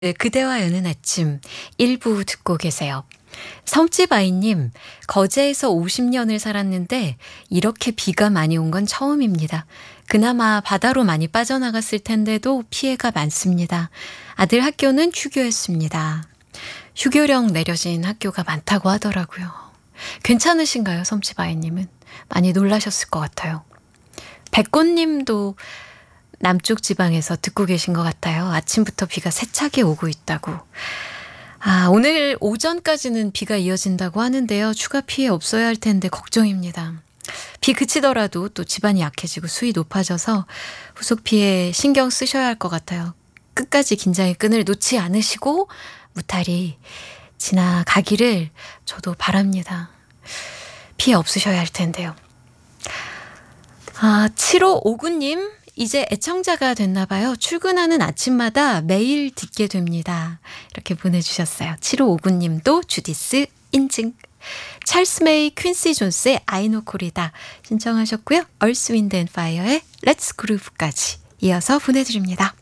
네, 그대와 여는 아침 일부 듣고 계세요. 섬집 아이님, 거제에서 50년을 살았는데 이렇게 비가 많이 온 건 처음입니다. 그나마 바다로 많이 빠져나갔을 텐데도 피해가 많습니다. 아들 학교는 휴교했습니다. 휴교령 내려진 학교가 많다고 하더라고요. 괜찮으신가요, 섬집 아이님은? 많이 놀라셨을 것 같아요. 백꽃님도 남쪽 지방에서 듣고 계신 것 같아요. 아침부터 비가 세차게 오고 있다고. 오늘 오전까지는 비가 이어진다고 하는데요. 추가 피해 없어야 할 텐데 걱정입니다. 비 그치더라도 또 집안이 약해지고 수위 높아져서 후속 피해 신경 쓰셔야 할 것 같아요. 끝까지 긴장의 끈을 놓지 않으시고 무탈히 지나가기를 저도 바랍니다. 피해 없으셔야 할 텐데요. 7559님, 이제 애청자가 됐나 봐요. 출근하는 아침마다 매일 듣게 됩니다. 이렇게 보내주셨어요. 7559님도 주디스 인증. 찰스 메이 퀸시 존스의 I know 콜이다 신청하셨고요. 얼스 윈드 앤 파이어의 렛츠 그루브까지 이어서 보내드립니다.